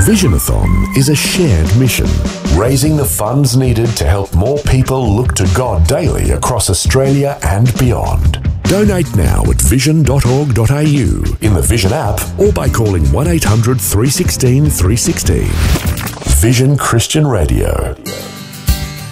Visionathon is a shared mission, raising the funds needed to help more people look to God daily across Australia and beyond. Donate now at vision.org.au, in the Vision app, or by calling 1800 316 316. Vision Christian Radio.